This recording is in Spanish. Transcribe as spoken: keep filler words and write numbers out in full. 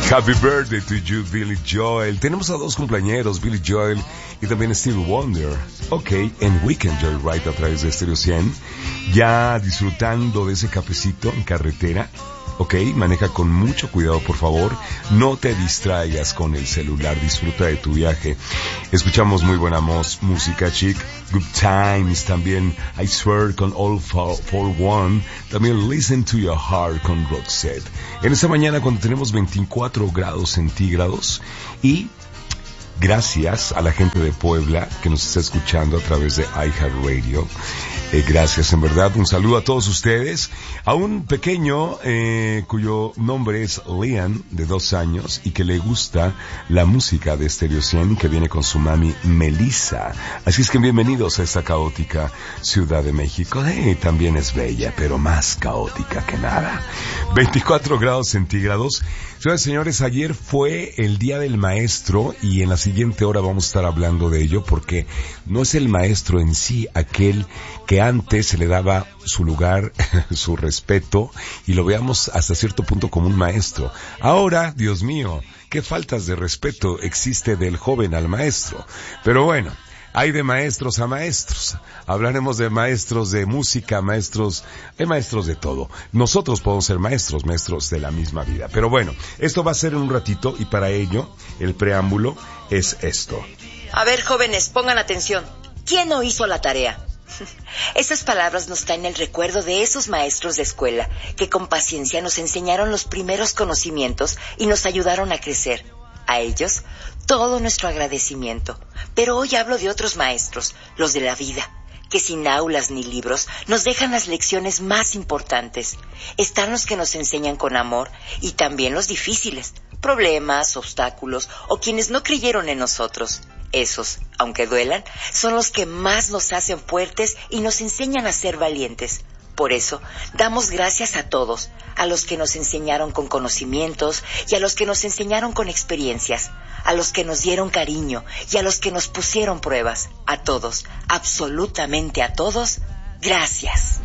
Happy birthday to you, Billy Joel. Tenemos a dos cumpleañeros, Billy Joel y también Stevie Wonder. Ok, en Weekend Joyride a través de Stereo cien. Ya disfrutando de ese cafecito en carretera. Ok, maneja con mucho cuidado, por favor. No te distraigas con el celular. Disfruta de tu viaje. Escuchamos muy buena mos- música, chic. Good Times también. I Swear con All for, for One. También Listen to Your Heart con Roxette. En esta mañana cuando tenemos veinticuatro grados centígrados y gracias a la gente de Puebla que nos está escuchando a través de iHeartRadio. Eh, gracias, en verdad. Un saludo a todos ustedes. A un pequeño eh, cuyo nombre es Liam, de dos años, y que le gusta la música de Stereo cien, que viene con su mami Melissa. Así es que bienvenidos a esta caótica Ciudad de México. Eh, también es bella, pero más caótica que nada. veinticuatro grados centígrados. Señoras y señores, ayer fue el Día del Maestro y en la siguiente hora vamos a estar hablando de ello porque no es el maestro en sí aquel que antes se le daba su lugar, su respeto y lo veamos hasta cierto punto como un maestro. Ahora, Dios mío, qué faltas de respeto existe del joven al maestro. Pero bueno, hay de maestros a maestros. Hablaremos de maestros de música, maestros, hay maestros de todo. Nosotros podemos ser maestros, maestros de la misma vida. Pero bueno, esto va a ser en un ratito y para ello el preámbulo es esto. A ver, jóvenes, pongan atención. ¿Quién no hizo la tarea? Esas palabras nos traen el recuerdo de esos maestros de escuela que con paciencia nos enseñaron los primeros conocimientos y nos ayudaron a crecer. A ellos, todo nuestro agradecimiento. Pero hoy hablo de otros maestros, los de la vida, que sin aulas ni libros nos dejan las lecciones más importantes. Están los que nos enseñan con amor y también los difíciles, problemas, obstáculos o quienes no creyeron en nosotros. Esos, aunque duelan, son los que más nos hacen fuertes y nos enseñan a ser valientes. Por eso, damos gracias a todos, a los que nos enseñaron con conocimientos y a los que nos enseñaron con experiencias, a los que nos dieron cariño y a los que nos pusieron pruebas. A todos, absolutamente a todos, gracias.